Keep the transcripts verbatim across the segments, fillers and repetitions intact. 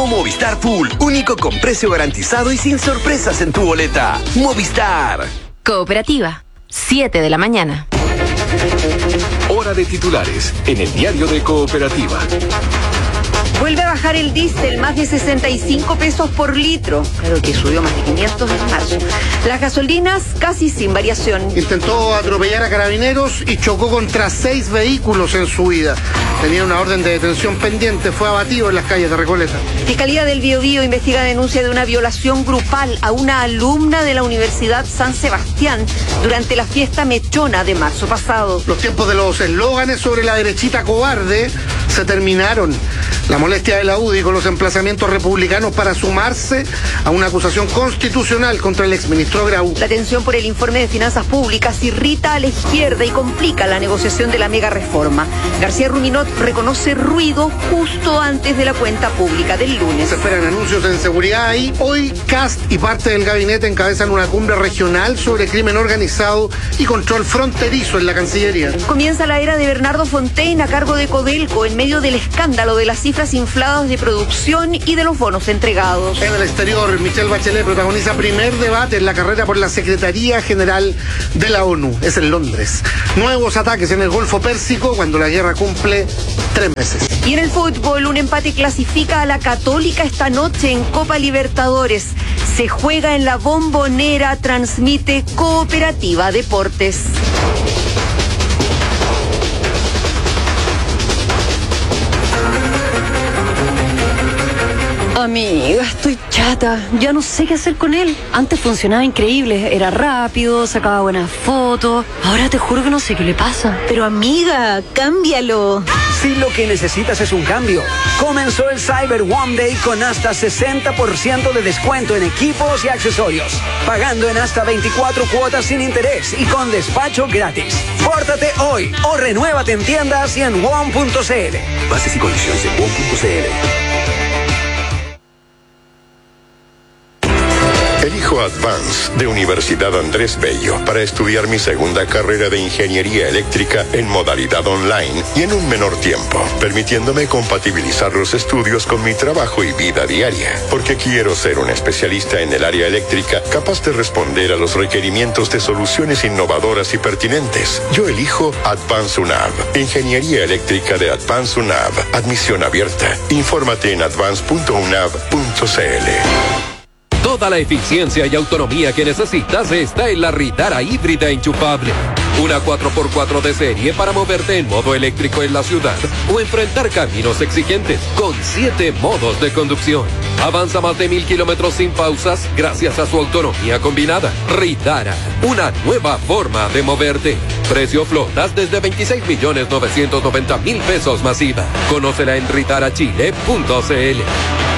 Movistar Full, único con precio garantizado y sin sorpresas en tu boleta. Movistar. Cooperativa, siete de la mañana. Hora de titulares en el diario de Cooperativa. Vuelve a bajar el diésel, más de sesenta y cinco pesos por litro. Claro que subió más de quinientos en marzo. Las gasolinas casi sin variación. Intentó atropellar a carabineros y chocó contra seis vehículos en su huida. Tenía una orden de detención pendiente, fue abatido en las calles de Recoleta. Fiscalía del Biobío investiga denuncia de una violación grupal a una alumna de la Universidad San Sebastián durante la fiesta mechona de marzo pasado. Los tiempos de los eslóganes sobre la derechita cobarde se terminaron. La molestia de la U D I con los emplazamientos republicanos para sumarse a una acusación constitucional contra el exministro Grau. La tensión por el informe de finanzas públicas irrita a la izquierda y complica la negociación de la mega reforma. García Ruminot reconoce ruido justo antes de la cuenta pública del lunes. Se esperan anuncios en seguridad y hoy Cast y parte del gabinete encabezan una cumbre regional sobre crimen organizado y control fronterizo en la Cancillería. Comienza la era de Bernardo Fontaine a cargo de Codelco en medio del escándalo de las cifras infladas de producción y de los bonos entregados. En el exterior, Michelle Bachelet protagoniza primer debate en la carrera por la Secretaría General de la ONU. Es en Londres. Nuevos ataques en el Golfo Pérsico cuando la guerra cumple tres meses. Y en el fútbol, un empate clasifica a la Católica esta noche en Copa Libertadores. Se juega en la Bombonera, transmite Cooperativa Deportes. Amiga, estoy chata. Ya no sé qué hacer con él. Antes funcionaba increíble. Era rápido, sacaba buenas fotos. Ahora te juro que no sé qué le pasa. Pero amiga, cámbialo. Si lo que necesitas es un cambio, comenzó el Cyber One Day con hasta sesenta por ciento de descuento en equipos y accesorios, pagando en hasta veinticuatro cuotas sin interés y con despacho gratis. Pórtate hoy o renuévate en tiendas y en one punto c l. Bases y condiciones en one punto c l. Elijo Advance de Universidad Andrés Bello para estudiar mi segunda carrera de Ingeniería Eléctrica en modalidad online y en un menor tiempo, permitiéndome compatibilizar los estudios con mi trabajo y vida diaria, porque quiero ser un especialista en el área eléctrica capaz de responder a los requerimientos de soluciones innovadoras y pertinentes. Yo elijo Advance UNAV, Ingeniería Eléctrica de Advance UNAV, admisión abierta. Infórmate en advance punto unav punto c l. Toda la eficiencia y autonomía que necesitas está en la Ritara híbrida enchufable. Una cuatro por cuatro de serie para moverte en modo eléctrico en la ciudad o enfrentar caminos exigentes con siete modos de conducción. Avanza más de mil kilómetros sin pausas gracias a su autonomía combinada. Ritara, una nueva forma de moverte. Precio flotas desde veintiséis millones novecientos noventa mil pesos masiva. Conócela en ritara chile punto c l.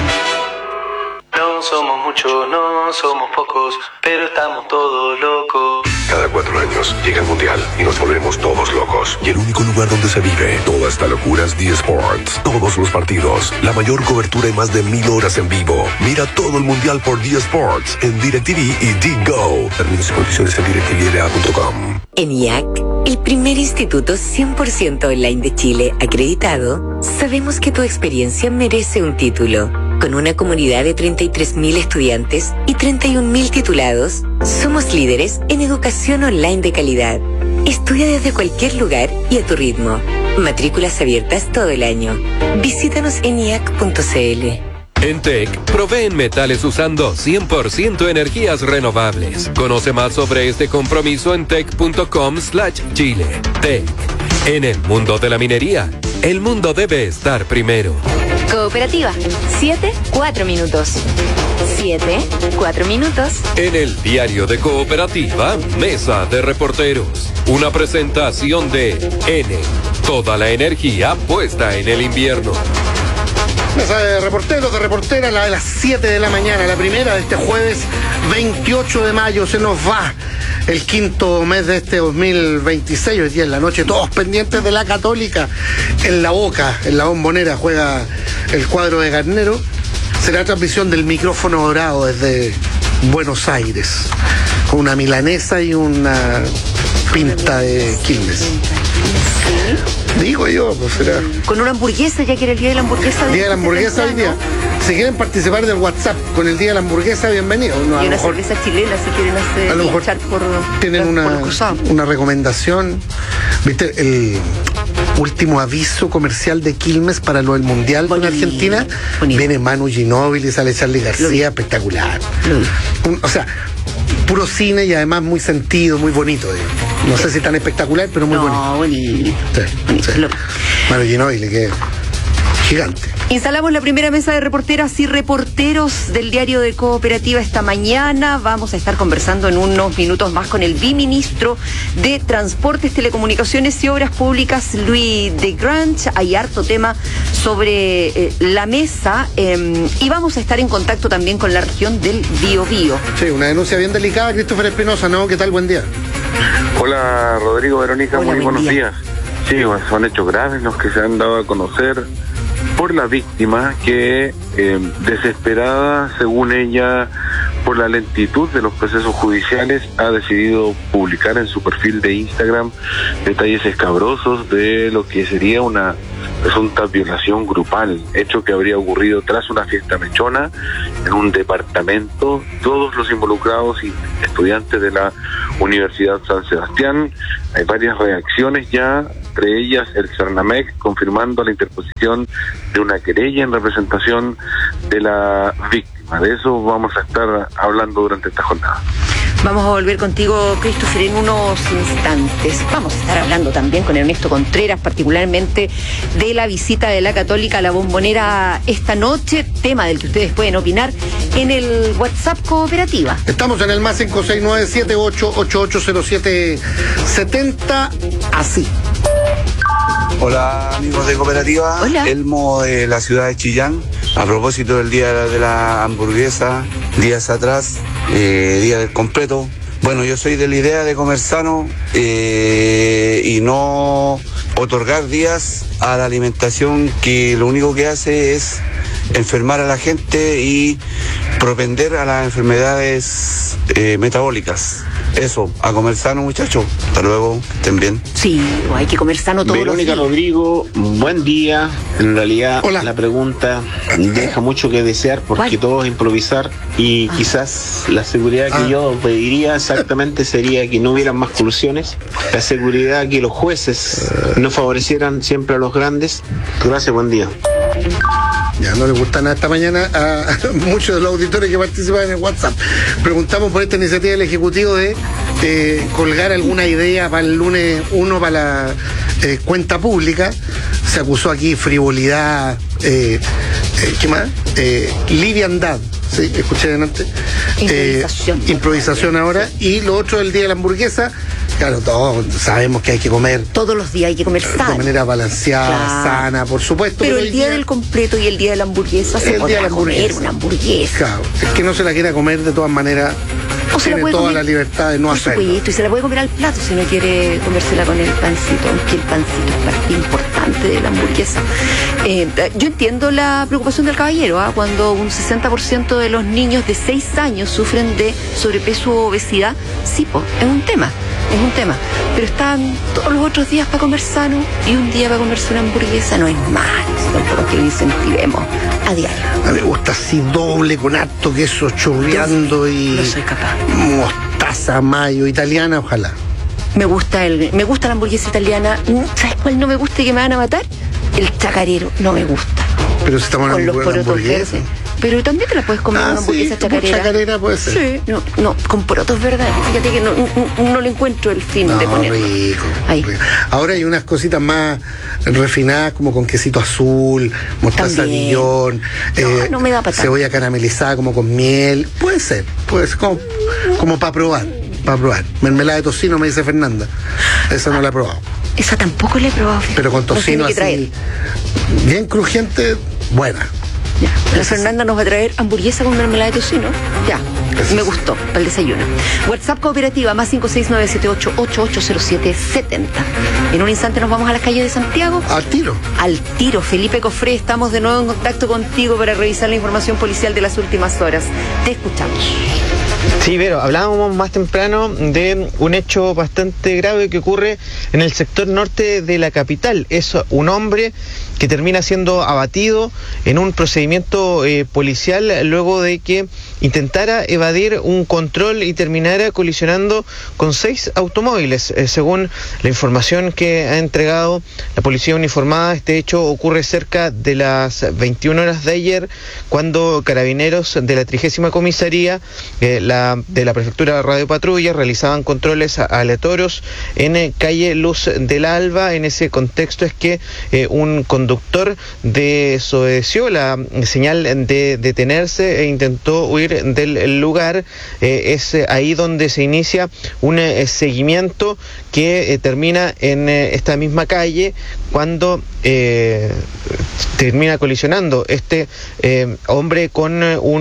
No somos muchos, no somos pocos, pero estamos todos locos. Cada cuatro años llega el Mundial y nos volvemos todos locos. Y el único lugar donde se vive toda esta locura es D Sports. Todos los partidos, la mayor cobertura y más de mil horas en vivo. Mira todo el Mundial por D Sports en DirecTV y D-Go. Términos y condiciones en direct t v l a punto com. En I A C, el primer instituto cien por ciento online de Chile acreditado, sabemos que tu experiencia merece un título. Con una comunidad de treinta y tres mil estudiantes y treinta y un mil titulados, somos líderes en educación online de calidad. Estudia desde cualquier lugar y a tu ritmo. Matrículas abiertas todo el año. Visítanos en i a c punto c l. En T E C, proveen metales usando cien por ciento energías renovables. Conoce más sobre este compromiso en tec punto com slash chile. T E C. En el mundo de la minería, el mundo debe estar primero. Cooperativa, siete, cuatro minutos. siete, cuatro minutos. En el diario de Cooperativa, Mesa de Reporteros. Una presentación de N. Toda la energía puesta en el invierno. Mesa de reporteros, de reporteras, la de las siete de la mañana, la primera de este jueves veintiocho de mayo. Se nos va el quinto mes de este dos mil veintiséis, hoy día en la noche, todos pendientes de la Católica. En la Boca, en la Bombonera, juega el cuadro de Garnero. Será transmisión del micrófono dorado desde Buenos Aires, con una milanesa y una pinta de Quilmes. Digo yo, pues será. Con una hamburguesa, ya que era el día de la hamburguesa. Día de la hamburguesa hoy día. si quieren participar del WhatsApp con el Día de la Hamburguesa, bienvenido. No, y una cerveza chilena si quieren hacer a lo mejor por, tienen por, una, por una recomendación. ¿Viste el último aviso comercial de Quilmes para lo del Mundial con Argentina? Bonito. Viene Manu Ginóbili, sale Charly García, espectacular. Un, o sea, puro cine y además muy sentido, muy bonito. Eh. No sí. sé si tan espectacular, pero muy no, bonito. bonito. Sí, bonito. Sí. Manu Ginóbili, que gigante. Instalamos la primera mesa de reporteras y reporteros del diario de Cooperativa esta mañana. Vamos a estar conversando en unos minutos más con el viceministro de Transportes, Telecomunicaciones y Obras Públicas, Luis de Grange. Hay harto tema sobre eh, la mesa eh, y vamos a estar en contacto también con la región del Biobío. Sí, una denuncia bien delicada, Christopher Espinosa, ¿no? ¿Qué tal? Buen día. Hola, Rodrigo, Verónica, Hola, muy buenos día. días. Sí, bueno, son hechos graves los que se han dado a conocer por la víctima que, eh, desesperada, según ella, por la lentitud de los procesos judiciales, ha decidido publicar en su perfil de Instagram detalles escabrosos de lo que sería una presunta violación grupal, hecho que habría ocurrido tras una fiesta mechona en un departamento. Todos los involucrados y estudiantes de la Universidad San Sebastián. Hay varias reacciones ya, entre ellas el Cernamec confirmando la interposición de una querella en representación de la víctima. De eso vamos a estar hablando durante esta jornada. Vamos a volver contigo, Christopher, en unos instantes. Vamos a estar hablando también con Ernesto Contreras, particularmente de la visita de la Católica a la Bombonera esta noche, tema del que ustedes pueden opinar en el WhatsApp Cooperativa. Estamos en el más cinco seis nueve siete ocho ocho ocho cero siete siete cero, así. Hola amigos de Cooperativa. Hola. Elmo de la ciudad de Chillán. A propósito del día de la hamburguesa, días atrás, eh, día del completo. Bueno, yo soy de la idea de comer sano eh, y no otorgar días a la alimentación que lo único que hace es enfermar a la gente y propender a las enfermedades eh, metabólicas. Eso, a comer sano, muchachos. Hasta luego, que estén bien. Sí, hay que comer sano todos Verónica los días. Rodrigo, buen día. En realidad, Hola. La pregunta deja mucho que desear porque ¿Cuál? todo es improvisar y Ah. quizás la seguridad que Ah. yo pediría exactamente sería que no hubieran más colusiones, la seguridad que los jueces no favorecieran siempre a los grandes. Gracias, buen día. Ya no le gusta nada esta mañana a muchos de los auditores que participan en el WhatsApp. Preguntamos por esta iniciativa del Ejecutivo de eh, colgar alguna idea para el lunes uno para la eh, cuenta pública. Se acusó aquí frivolidad, eh, eh, ¿qué más? Eh, liviandad. Sí, escuché delante. Improvisación. Eh, improvisación ahora. Y lo otro del día de la hamburguesa. Claro, todos sabemos que hay que comer Todos los días hay que comer de sano. manera balanceada, Claro. sana, por supuesto. Pero el hoy día del completo y el día de la hamburguesa se El día podrá de la comer hamburguesa. una hamburguesa. Claro, el que no se la quiera comer de todas maneras O se la tiene puede toda comer, la libertad de no por hacerlo. supuesto, y se la puede comer al plato si no quiere comérsela con el pancito, aunque el pancito es parte importante de la hamburguesa. Eh, yo entiendo la preocupación del caballero, ¿ah? Cuando un sesenta por ciento de los niños de seis años sufren de sobrepeso o obesidad, sí, po, es un tema, es un tema. Pero están todos los otros días para comer sano y un día para comerse una hamburguesa, no es malo, tampoco es que lo incentivemos a diario. A mí me gusta así doble, con harto queso chorreando y No soy capaz. mostaza, mayo, italiana, ojalá. Me gusta el, me gusta la hamburguesa italiana. ¿Sabes cuál no me gusta y que me van a matar? El chacarero, no me gusta. Pero si estamos Con hablando los de una porotos hamburguesa. verdes. Pero también te la puedes comer Ah, una hamburguesa sí, como chacarera. chacarera puede ser. Sí, no, no, con porotos verdes. Fíjate que no, no, no le encuentro el fin No, de ponerlo. rico, Ahí. rico. Ahora hay unas cositas más refinadas como con quesito azul, mostaza También. Dijon, No, no me da pa' tanto. cebolla caramelizada como con miel. Puede ser, puede ser como, como para probar, para probar. Mermelada de tocino, me dice Fernanda. Esa no la he probado. Esa tampoco la he probado. fíjate. Pero con Nos tiene tocino que traer. así, bien crujiente, buena. Ya. La Fernanda nos va a traer hamburguesa con mermelada de tocino. Ya, Eso me sí. gustó, para el desayuno. WhatsApp Cooperativa, más cinco seis nueve siete ocho ocho ocho cero siete siete cero. En un instante nos vamos a las calles de Santiago. Al tiro. Al tiro, Felipe Cofré, estamos de nuevo en contacto contigo para revisar la información policial de las últimas horas. Te escuchamos. Sí, pero hablábamos más temprano de un hecho bastante grave que ocurre en el sector norte de la capital. Es un hombre que termina siendo abatido en un procedimiento eh, policial luego de que intentara evadir un control y terminara colisionando con seis automóviles. Eh, según la información que ha entregado la policía uniformada, este hecho ocurre cerca de las veintiuna horas de ayer, cuando carabineros de la trigésima comisaría eh, la, de la prefectura de Radio Patrulla realizaban controles aleatorios en eh, calle Luz del Alba. En ese contexto es que eh, un conductor desobedeció la señal de detenerse e intentó huir del lugar. Eh, es ahí donde se inicia un eh, seguimiento que eh, termina en eh, esta misma calle, cuando eh, termina colisionando este eh, hombre con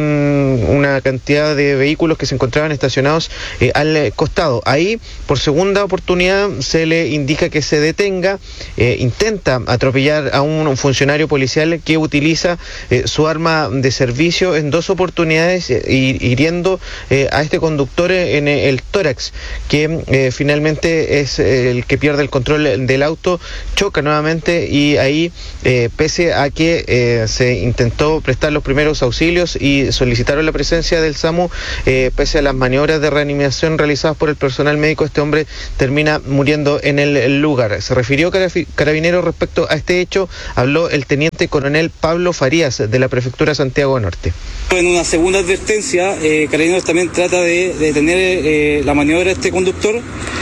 un, una cantidad de vehículos que se encontraban estacionados eh, al costado. Ahí, por segunda oportunidad, se le indica que se detenga. Eh, intenta atropellar a un funcionario policial que utiliza eh, su arma de servicio en dos oportunidades, eh, hiriendo eh, a este conductor en el tórax, que eh, finalmente es el que pierde el control del auto, choca nuevamente, y ahí, eh, pese a que eh, se intentó prestar los primeros auxilios y solicitaron la presencia del SAMU, eh, pese a las maniobras de reanimación realizadas por el personal médico, este hombre termina muriendo en el lugar. Se refirió Carabinero respecto a este hecho, habló el teniente coronel Pablo Farías de la prefectura Santiago Norte. En una segunda advertencia, eh, Carabineros también trata de detener eh, la maniobra de este conductor,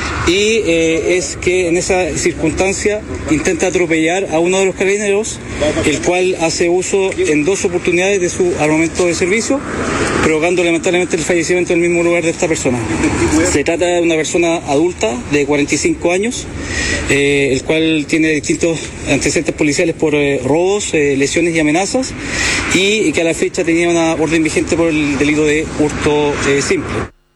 y eh, es que en esa circunstancia intenta atropellar a uno de los carabineros, el cual hace uso en dos oportunidades de su armamento de servicio, provocando lamentablemente el fallecimiento en el mismo lugar de esta persona. Se trata de una persona adulta de cuarenta y cinco años, eh, el cual tiene distintos antecedentes policiales por eh, robos, eh, lesiones y amenazas, y, y que a la fecha tenía una orden vigente por el delito de hurto eh, simple.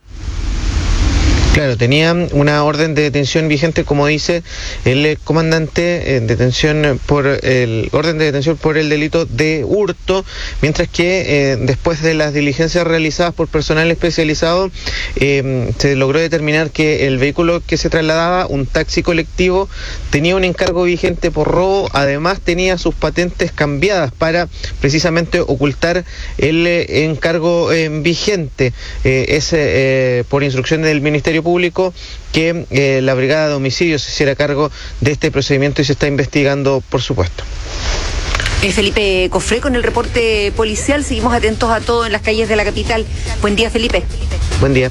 Claro, tenía una orden de detención vigente, como dice el comandante, en detención por el orden de detención por el delito de hurto, mientras que eh, después de las diligencias realizadas por personal especializado, eh, se logró determinar que el vehículo que se trasladaba, un taxi colectivo, tenía un encargo vigente por robo. Además, tenía sus patentes cambiadas para precisamente ocultar el eh, encargo eh, vigente. Eh, es eh, por instrucción del Ministerio Público que eh, la Brigada de Homicidios se hiciera cargo de este procedimiento, y se está investigando, por supuesto. Eh, Felipe Cofré con el reporte policial. Seguimos atentos a todo en las calles de la capital. Buen día, Felipe. Buen día.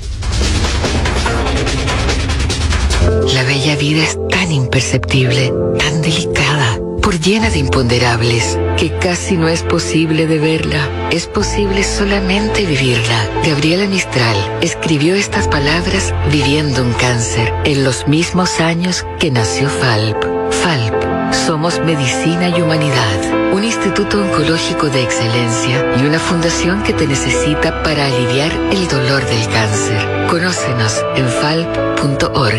La bella vida es tan imperceptible, tan delicada, por llena de imponderables, que casi no es posible de verla. Es posible solamente vivirla. Gabriela Mistral escribió estas palabras viviendo un cáncer, en los mismos años que nació Falp. Falp, somos medicina y humanidad, un instituto oncológico de excelencia y una fundación que te necesita para aliviar el dolor del cáncer. Conócenos en falp punto org.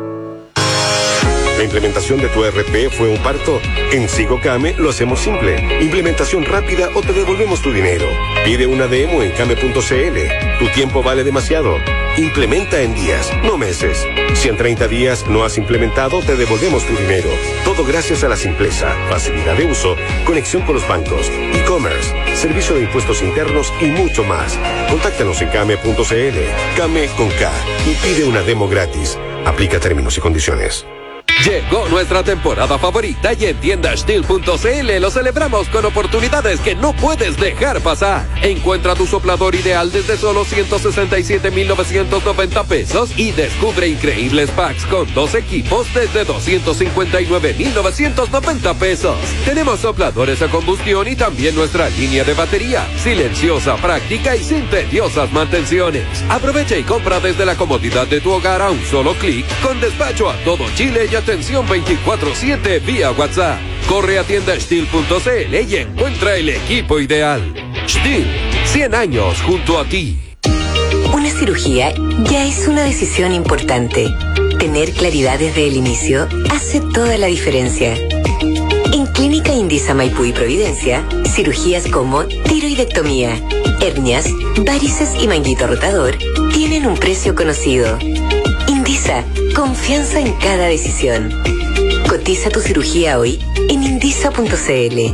¿La implementación de tu E R P fue un parto? En SigoCame lo hacemos simple. Implementación rápida o te devolvemos tu dinero. Pide una demo en came punto cl. Tu tiempo vale demasiado. Implementa en días, no meses. Si en treinta días no has implementado, te devolvemos tu dinero. Todo gracias a la simpleza, facilidad de uso, conexión con los bancos, e-commerce, servicio de impuestos internos y mucho más. Contáctanos en came punto cl. Came con K y pide una demo gratis. Aplica términos y condiciones. Llegó nuestra temporada favorita y en tienda Stihl punto cl lo celebramos con oportunidades que no puedes dejar pasar. Encuentra tu soplador ideal desde solo ciento sesenta y siete mil novecientos noventa pesos y descubre increíbles packs con dos equipos desde doscientos cincuenta y nueve mil novecientos noventa pesos. Tenemos sopladores a combustión y también nuestra línea de batería, silenciosa, práctica y sin tediosas mantenciones. Aprovecha y compra desde la comodidad de tu hogar a un solo clic, con despacho a todo Chile y atención veinticuatro siete vía WhatsApp. Corre a tienda Stihl punto cl y encuentra el equipo ideal. Stihl, cien años junto a ti. Una cirugía ya es una decisión importante. Tener claridad desde el inicio hace toda la diferencia. En Clínica Indisa Maipú y Providencia, cirugías como tiroidectomía, hernias, varices y manguito rotador tienen un precio conocido. Indisa, confianza en cada decisión. Cotiza tu cirugía hoy en indisa punto c l.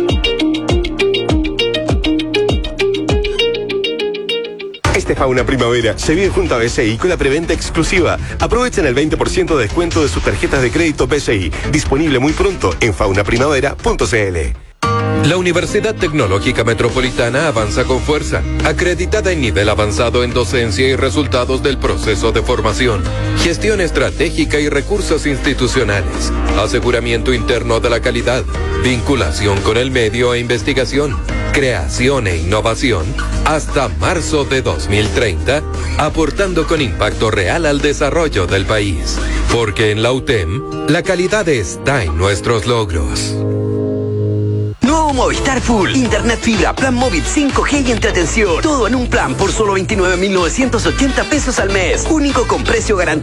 Este Fauna Primavera se vive junto a B C I con la preventa exclusiva. Aprovechen el veinte por ciento de descuento de sus tarjetas de crédito B C I. Disponible muy pronto en fauna primavera punto c l. La Universidad Tecnológica Metropolitana avanza con fuerza, acreditada en nivel avanzado en docencia y resultados del proceso de formación, gestión estratégica y recursos institucionales, aseguramiento interno de la calidad, vinculación con el medio e investigación, creación e innovación, hasta marzo de dos mil treinta, aportando con impacto real al desarrollo del país. Porque en la U T E M, la calidad está en nuestros logros. Nuevo Movistar Full. Internet fibra, plan móvil cinco G y entretención. Todo en un plan por solo veintinueve mil novecientos ochenta pesos al mes. Único con precio garantizado.